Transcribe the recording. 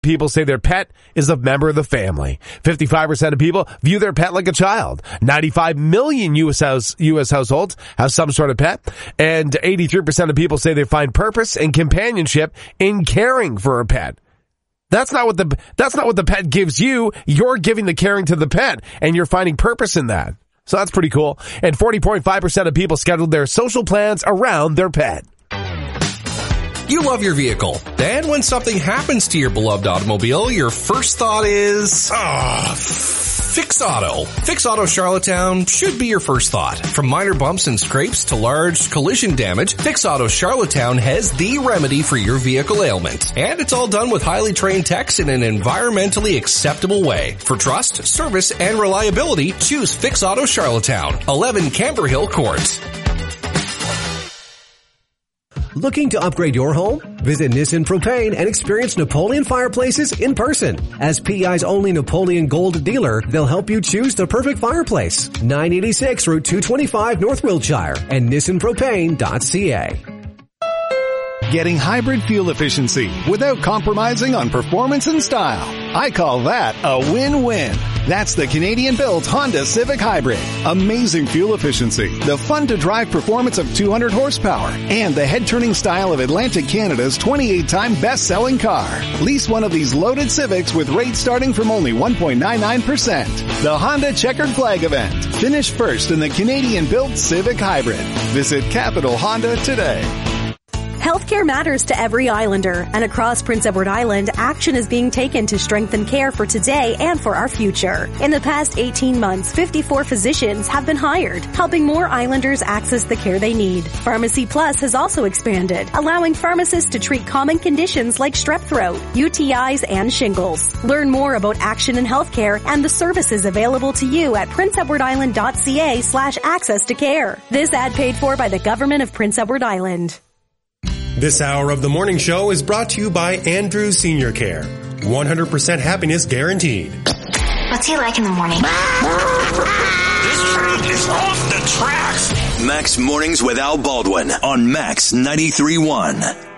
people say their pet is a member of the family. 55% of people view their pet like a child. 95 million U.S. households have some sort of pet. And 83% of people say they find purpose and companionship in caring for a pet. That's not what the pet gives you. You're giving the caring to the pet, and you're finding purpose in that. So that's pretty cool. And 40.5% of people scheduled their social plans around their pet. You love your vehicle. Then when something happens to your beloved automobile, your first thought is, Fix Auto. Fix Auto Charlottetown should be your first thought. From minor bumps and scrapes to large collision damage, Fix Auto Charlottetown has the remedy for your vehicle ailment. And it's all done with highly trained techs in an environmentally acceptable way. For trust, service, and reliability, choose Fix Auto Charlottetown, 11 Camber Hill Court. Looking to upgrade your home? Visit Nissan Propane and experience Napoleon fireplaces in person. As PEI's only Napoleon Gold dealer, they'll help you choose the perfect fireplace. 986 Route 225 North Wiltshire and nissanpropane.ca. Getting hybrid fuel efficiency without compromising on performance and style. I call that a win-win. That's the Canadian-built Honda Civic Hybrid. Amazing fuel efficiency, the fun-to-drive performance of 200 horsepower, and the head-turning style of Atlantic Canada's 28-time best-selling car. Lease one of these loaded Civics with rates starting from only 1.99%. The Honda Checkered Flag event. Finish first in the Canadian-built Civic Hybrid. Visit Capital Honda today. Healthcare matters to every Islander, and across Prince Edward Island, action is being taken to strengthen care for today and for our future. In the past 18 months, 54 physicians have been hired, helping more Islanders access the care they need. Pharmacy Plus has also expanded, allowing pharmacists to treat common conditions like strep throat, UTIs, and shingles. Learn more about action in healthcare and the services available to you at princeedwardisland.ca/access to care. This ad paid for by the Government of Prince Edward Island. This hour of the morning show is brought to you by Andrew Senior Care. 100% happiness guaranteed. What's he like in the morning? This train is off the tracks. Max Mornings with Al Baldwin on Max 93.1.